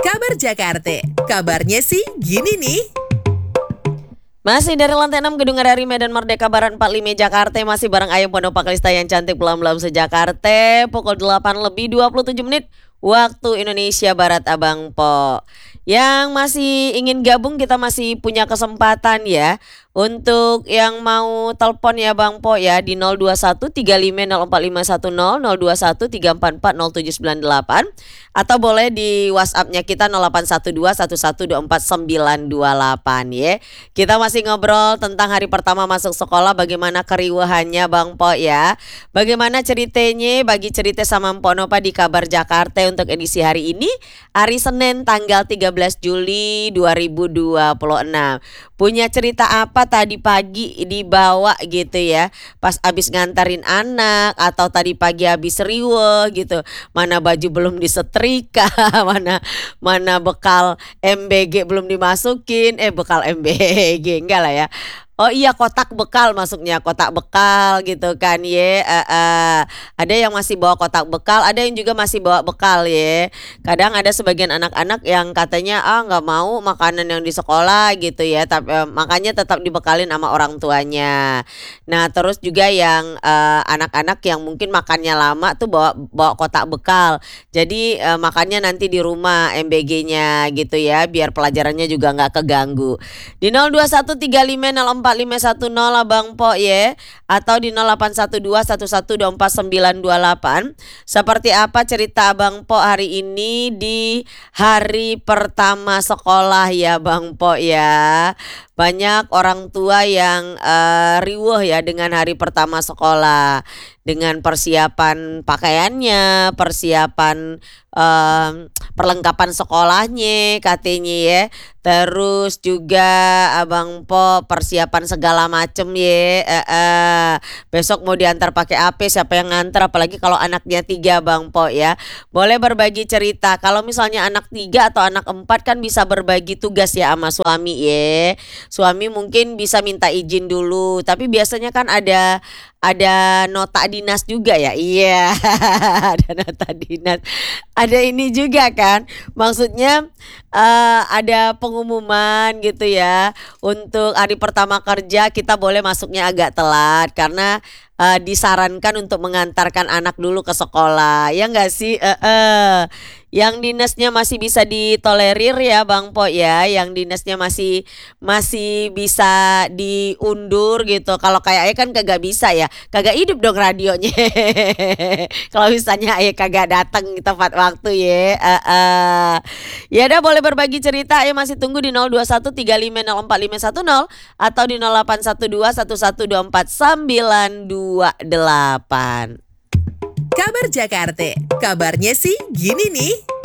Kabar Jakarta, kabarnya sih gini nih. Masih dari lantai 6 Gedung Radari Medan Merdeka Barat 45 Jakarta. Masih bareng Ayam Pondok Pakalista yang cantik belam-belam se-Jakarta. Pukul 8 lebih 27 menit waktu Indonesia Barat Abang Po. Yang masih ingin gabung kita masih punya kesempatan ya. Untuk yang mau telepon ya Bang Po ya di 021 35 04510 021 344 0798 atau boleh di WhatsApp-nya kita 0812 1124 928 ya. Kita masih ngobrol tentang hari pertama masuk sekolah, bagaimana keriuhannya Bang Po ya. Bagaimana ceritanya bagi cerita sama Mpok Nopa di Kabar Jakarta untuk edisi hari ini, hari Senin tanggal 13 Juli 2026. Punya cerita apa tadi pagi dibawa gitu ya, pas abis ngantarin anak atau tadi pagi abis riweh gitu, mana baju belum disetrika, mana bekal MBG belum dimasukin, bekal MBG enggak lah ya. Oh iya, kotak bekal masuknya, kotak bekal gitu kan ye. Ada yang masih bawa kotak bekal, ada yang juga masih bawa bekal ye. Kadang ada sebagian anak-anak yang katanya nggak mau makanan yang di sekolah gitu ya, tapi makanya tetap dibekalin sama orang tuanya. Nah terus juga yang anak-anak yang mungkin makannya lama tuh bawa kotak bekal. Jadi makannya nanti di rumah MBG-nya gitu ya, biar pelajarannya juga nggak keganggu. Di 0213504510 Abang Po ya, atau di 08121124 928. Seperti apa cerita Abang Po hari ini di hari pertama sekolah ya Bang Po ya. Banyak orang tua yang riweh ya dengan hari pertama sekolah, dengan persiapan pakaiannya, persiapan perlengkapan sekolahnya katanya ya. Terus juga Abang Po persiapan segala macem ya. Besok mau diantar pakai apa, siapa yang ngantar, apalagi kalau anaknya 3 Bang Po ya. Boleh berbagi cerita. Kalau misalnya anak 3 atau anak 4 kan bisa berbagi tugas ya sama suami ya. Suami mungkin bisa minta izin dulu, tapi biasanya kan ada nota dinas juga ya. Iya, ada nota dinas. Ada ini juga kan. Maksudnya ada pengumuman gitu ya. Untuk hari pertama kerja kita boleh masuknya agak telat karena disarankan untuk mengantarkan anak dulu ke sekolah. Ya enggak sih? Yang dinasnya masih bisa ditolerir ya Bang Po ya, yang dinasnya masih bisa diundur gitu. Kalau kayak ayah kan kagak bisa ya, kagak hidup dong radionya. Kalau misalnya ayah kagak datang tepat waktu ya. Ya udah, boleh berbagi cerita, ayah masih tunggu di 0213504510 atau di 08121124 928. Kabar Jakarta, kabarnya sih gini nih.